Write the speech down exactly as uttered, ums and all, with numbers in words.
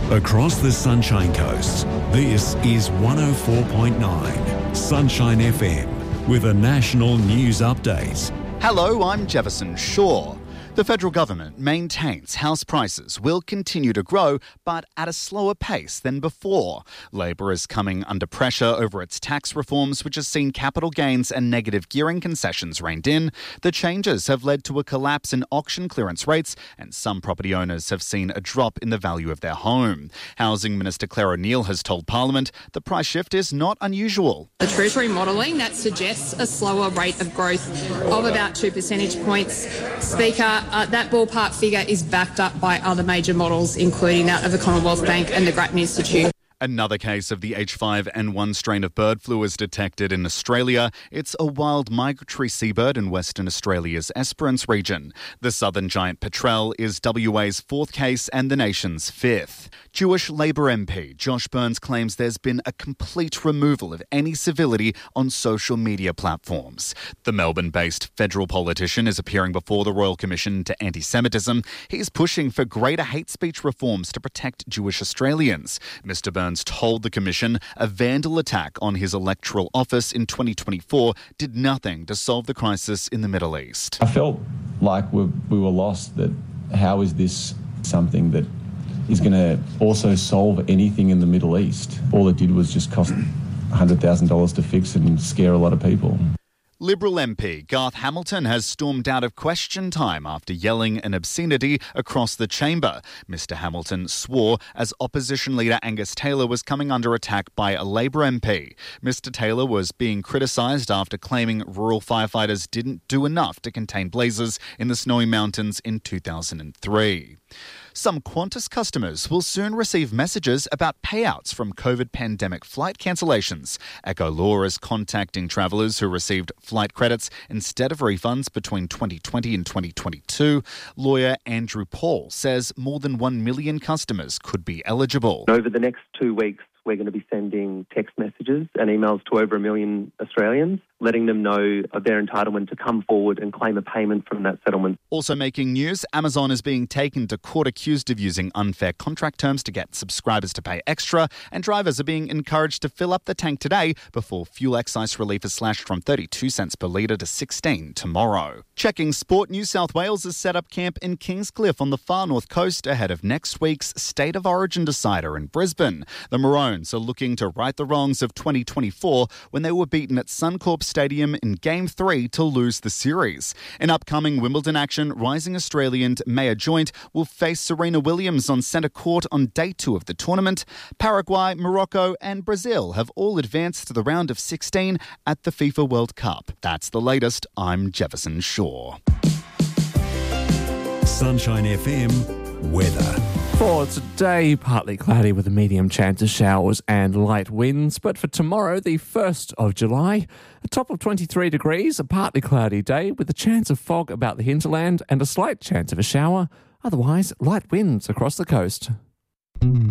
Across the Sunshine Coast, this is one oh four point nine Sunshine F M with a national news update. Hello, I'm Jefferson Shaw. The federal government maintains house prices will continue to grow, but at a slower pace than before. Labor is coming under pressure over its tax reforms, which has seen capital gains and negative gearing concessions reined in. The changes have led to a collapse in auction clearance rates, and some property owners have seen a drop in the value of their home. Housing Minister Claire O'Neil has told Parliament the price shift is not unusual. The Treasury modelling that suggests a slower rate of growth of about two percentage points. Speaker, Uh, that ballpark figure is backed up by other major models, including that of the Commonwealth Bank and the Grattan Institute. Another case of the H five N one strain of bird flu is detected in Australia. It's a wild migratory seabird in Western Australia's Esperance region. The southern giant petrel is W A's fourth case and the nation's fifth. Jewish Labor M P Josh Burns claims there's been a complete removal of any civility on social media platforms. The Melbourne-based federal politician is appearing before the Royal Commission into Anti-Semitism. He's pushing for greater hate speech reforms to protect Jewish Australians. Mister Burns told the Commission a vandal attack on his electoral office in twenty twenty-four did nothing to solve the crisis in the Middle East. I felt like we we were lost, that how is this something that is going to also solve anything in the Middle East? All it did was just cost one hundred thousand dollars to fix it and scare a lot of people. Liberal M P Garth Hamilton has stormed out of question time after yelling an obscenity across the chamber. Mister Hamilton swore as opposition leader Angus Taylor was coming under attack by a Labor M P. Mister Taylor was being criticised after claiming rural firefighters didn't do enough to contain blazes in the Snowy Mountains in two thousand three. Some Qantas customers will soon receive messages about payouts from COVID pandemic flight cancellations. Echo Law is contacting travellers who received flight credits instead of refunds between twenty twenty and twenty twenty-two. Lawyer Andrew Paul says more than one million customers could be eligible. Over the next two weeks, we're going to be sending text messages and emails to over a million Australians, letting them know of their entitlement to come forward and claim a payment from that settlement. Also making news, Amazon is being taken to court accused of using unfair contract terms to get subscribers to pay extra, and drivers are being encouraged to fill up the tank today before fuel excise relief is slashed from thirty-two cents per litre to sixteen tomorrow. Checking sport, New South Wales has set up camp in Kingscliff on the far north coast ahead of next week's State of Origin decider in Brisbane. The Maroons are looking to right the wrongs of twenty twenty-four when they were beaten at Suncorp Stadium in Game three to lose the series. In upcoming Wimbledon action, rising Australian Maya Joint will face Serena Williams on centre court on day two of the tournament. Paraguay, Morocco and Brazil have all advanced to the round of sixteen at the FIFA World Cup. That's the latest. I'm Jefferson Shaw. Sunshine F M weather. For today, partly cloudy with a medium chance of showers and light winds. But for tomorrow, the first of July, a top of twenty-three degrees, a partly cloudy day with a chance of fog about the hinterland and a slight chance of a shower. Otherwise, light winds across the coast.